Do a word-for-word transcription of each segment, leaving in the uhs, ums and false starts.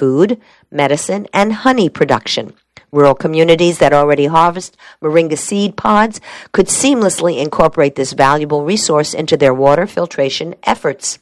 food, medicine, and honey production. Rural communities that already harvest moringa seed pods could seamlessly incorporate this valuable resource into their water filtration efforts.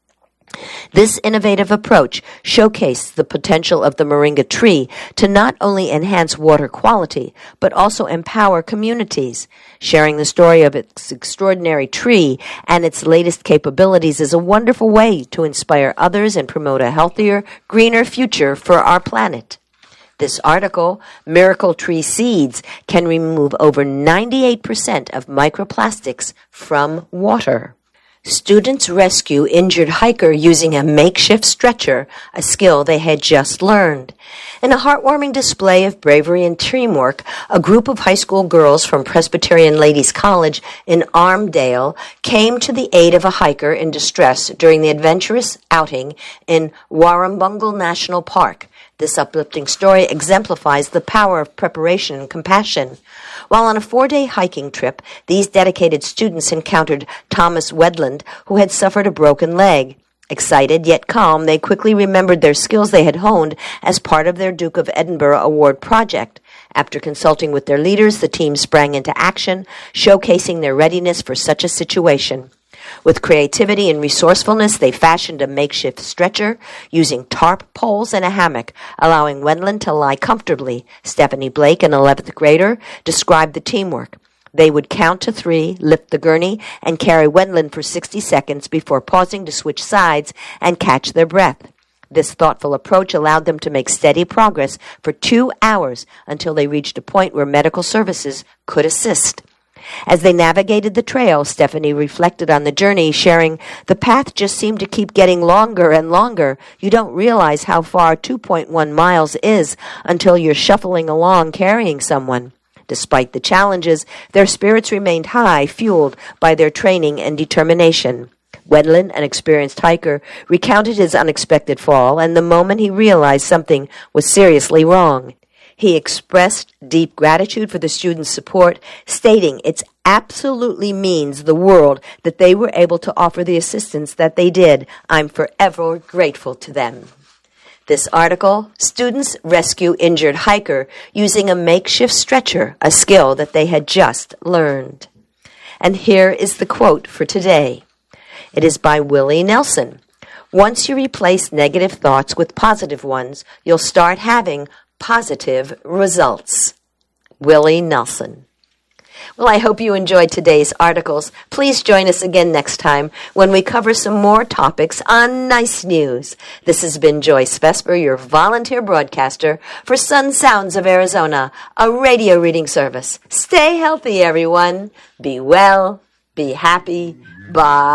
This innovative approach showcased the potential of the moringa tree to not only enhance water quality, but also empower communities. Sharing the story of its extraordinary tree and its latest capabilities is a wonderful way to inspire others and promote a healthier, greener future for our planet. This article, Miracle Tree Seeds, can remove over ninety-eight percent of microplastics from water. Students rescue injured hiker using a makeshift stretcher, a skill they had just learned. In a heartwarming display of bravery and teamwork, a group of high school girls from Presbyterian Ladies College in Armdale came to the aid of a hiker in distress during the adventurous outing in Warrumbungle National Park. This uplifting story exemplifies the power of preparation and compassion. While on a four-day hiking trip, these dedicated students encountered Thomas Wedland, who had suffered a broken leg. Excited yet calm, they quickly remembered their skills they had honed as part of their Duke of Edinburgh Award project. After consulting with their leaders, the team sprang into action, showcasing their readiness for such a situation. With creativity and resourcefulness, they fashioned a makeshift stretcher using tarp poles and a hammock, allowing Wedland to lie comfortably. Stephanie Blake, an eleventh grader, described the teamwork. They would count to three, lift the gurney, and carry Wedland for sixty seconds before pausing to switch sides and catch their breath. This thoughtful approach allowed them to make steady progress for two hours until they reached a point where medical services could assist. As they navigated the trail, Stephanie reflected on the journey, sharing, "The path just seemed to keep getting longer and longer. You don't realize how far two point one miles is until you're shuffling along carrying someone." Despite the challenges, their spirits remained high, fueled by their training and determination. Wedland, an experienced hiker, recounted his unexpected fall and the moment he realized something was seriously wrong. He expressed deep gratitude for the students' support, stating it absolutely means the world that they were able to offer the assistance that they did. I'm forever grateful to them. This article, Students Rescue Injured Hiker Using a Makeshift Stretcher, a skill that they had just learned. And here is the quote for today. It is by Willie Nelson. Once you replace negative thoughts with positive ones, you'll start having positive results. Willie Nelson. Well, I hope you enjoyed today's articles. Please join us again next time when we cover some more topics on nice news. This has been Joyce Vesper, your volunteer broadcaster for Sun Sounds of Arizona, a radio reading service. Stay healthy, everyone. Be well. Be happy. Bye.